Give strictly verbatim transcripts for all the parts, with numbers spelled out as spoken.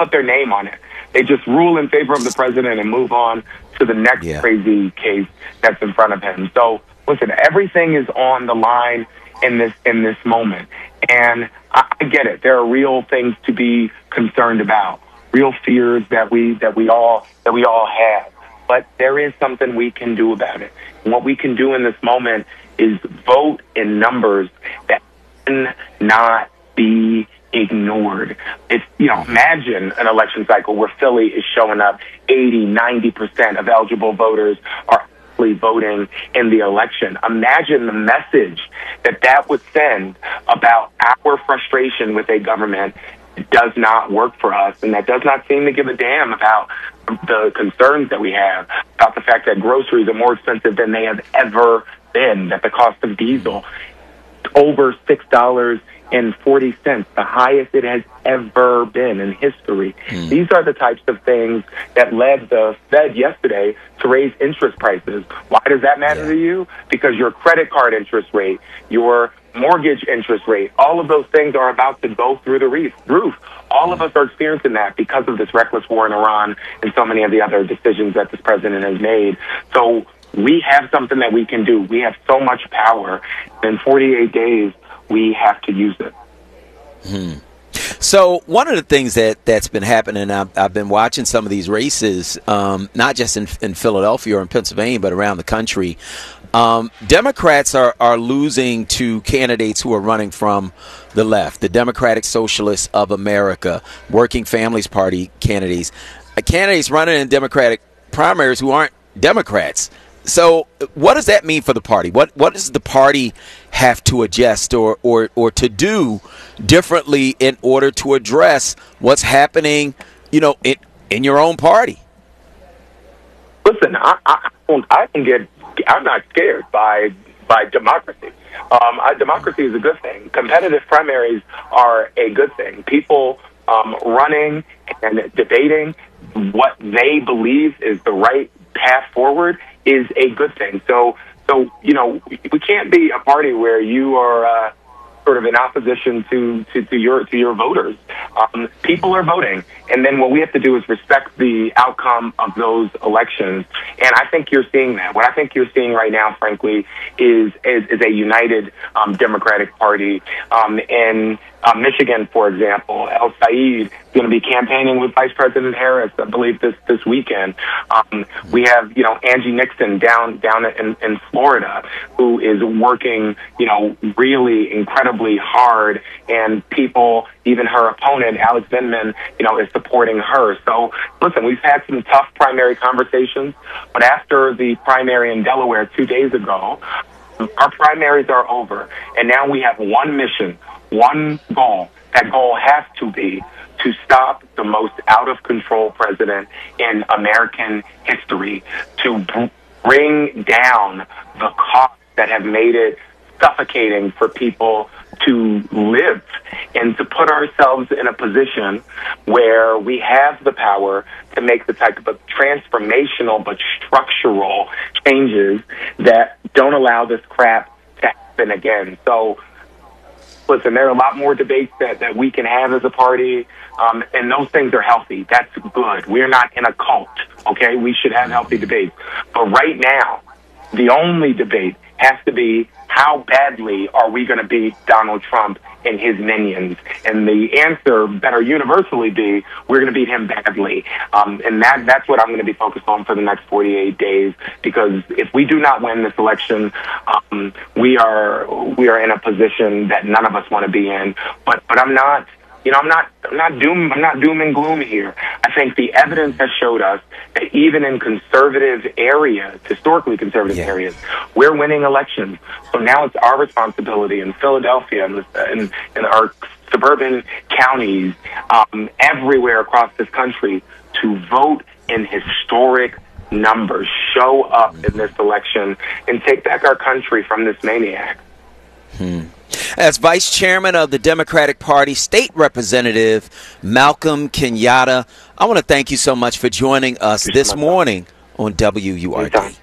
put their name on it. They just rule in favor of the president and move on to the next yeah. crazy case that's in front of him. So, listen, everything is on the line in this in this moment. And I, I get it. There are real things to be concerned about, real fears that we that we all that we all have. But there is something we can do about it. And what we can do in this moment is vote in numbers that cannot be ignored. It's, you know, imagine an election cycle where Philly is showing up eighty, ninety percent of eligible voters are actually voting in the election. Imagine the message that that would send about our frustration with a government that does not work for us and that does not seem to give a damn about the concerns that we have, about the fact that groceries are more expensive than they have ever been, that the cost of diesel over six dollars and forty cents, the highest it has ever been in history. Mm. These are the types of things that led the Fed yesterday to raise interest prices. Why does that matter yeah. to you? Because your credit card interest rate, your mortgage interest rate, all of those things are about to go through the roof. All of us are experiencing that because of this reckless war in Iran and so many of the other decisions that this president has made. So we have something that we can do. We have so much power. In forty-eight days, we have to use it. Hmm. So one of the things that, that's been happening, I've, I've been watching some of these races, um, not just in, in Philadelphia or in Pennsylvania, but around the country. Um, Democrats are, are losing to candidates who are running from the left, the Democratic Socialists of America, Working Families Party candidates, uh, candidates running in Democratic primaries who aren't Democrats. So what does that mean for the party? What what does the party have to adjust or, or, or to do differently in order to address what's happening, you know, in, in your own party? Listen, I, I, I can get, I'm not scared by by democracy. Um, I, democracy is a good thing. Competitive primaries are a good thing. People um, running and debating what they believe is the right path forward is a good thing. So, so you know, we can't be a party where you are uh, sort of in opposition to, to, to your to your voters. Um, people are voting, and then what we have to do is respect the outcome of those elections. And I think you're seeing that. What I think you're seeing right now, frankly, is is, is a united um, Democratic Party. Um, in uh, Michigan, for example, El Said is going to be campaigning with Vice President Harris, I believe, this this weekend. Um, we have, you know, Angie Nixon down down in, in Florida, who is working, you know, really incredibly hard, and people, even her opponent, Alex Vindman, you know, is supporting her. So, listen, we've had some tough primary conversations, but after the primary in Delaware two days ago, our primaries are over, and now we have one mission, one goal. That goal has to be to stop the most out-of-control president in American history, to bring down the costs that have made it suffocating for people to live, and to put ourselves in a position where we have the power to make the type of transformational but structural changes that don't allow this crap to happen again. So, listen, there are a lot more debates that, that we can have as a party, um, and those things are healthy. That's good. We're not in a cult, okay? We should have healthy debates. But right now, the only debate has to be, how badly are we going to beat Donald Trump and his minions? And the answer better universally be, we're going to beat him badly. Um, and that that's what I'm going to be focused on for the next forty-eight days, because if we do not win this election, um, we are we are in a position that none of us want to be in. But but I'm not, you know, I'm not I'm not doom I'm not doom and gloom here. I think the evidence has showed us that even in conservative areas, historically conservative yeah. areas, we're winning elections. So now it's our responsibility in Philadelphia and in, in our suburban counties, um, everywhere across this country, to vote in historic numbers, show up in this election, and take back our country from this maniac. Hmm. As Vice Chairman of the Democratic Party, State Representative Malcolm Kenyatta, I want to thank you so much for joining us Thank this morning on W U R D. Anytime.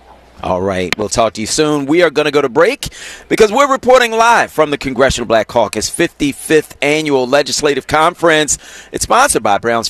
All right, we'll talk to you soon. We are going to go to break because we're reporting live from the Congressional Black Caucus fifty-fifth Annual Legislative Conference. It's sponsored by Brown's